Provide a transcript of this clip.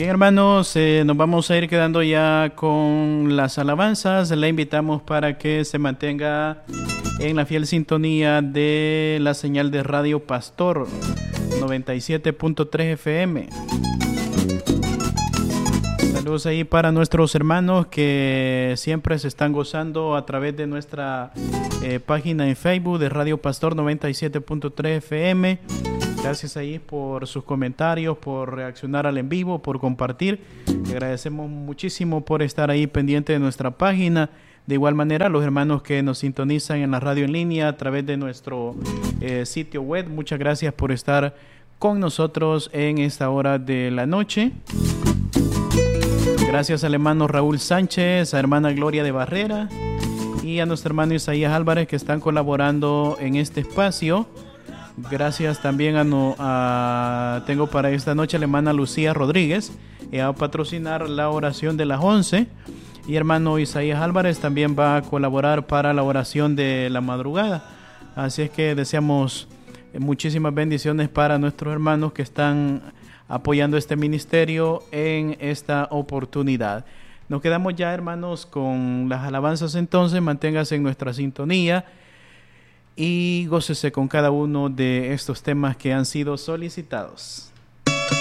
Bien, hermanos, nos vamos a ir quedando ya con las alabanzas. Le invitamos para que se mantenga en la fiel sintonía de la señal de Radio Pastor 97.3 FM. Saludos ahí para nuestros hermanos que siempre se están gozando a través de nuestra página en Facebook de Radio Pastor 97.3 FM. Gracias ahí por sus comentarios, por reaccionar al en vivo, por compartir. Le agradecemos muchísimo por estar ahí pendiente de nuestra página. De igual manera, los hermanos que nos sintonizan en la radio en línea a través de nuestro sitio web, muchas gracias por estar con nosotros en esta hora de la noche. Gracias al hermano Raúl Sánchez, a hermana Gloria de Barrera y a nuestro hermano Isaías Álvarez que están colaborando en este espacio. Gracias también tengo para esta noche a la hermana Lucía Rodríguez, va a patrocinar la oración de las 11, y hermano Isaías Álvarez también va a colaborar para la oración de la madrugada. Así es que deseamos muchísimas bendiciones para nuestros hermanos que están apoyando este ministerio en esta oportunidad. Nos quedamos ya, hermanos, con las alabanzas. Entonces manténgase en nuestra sintonía y gócese con cada uno de estos temas que han sido solicitados.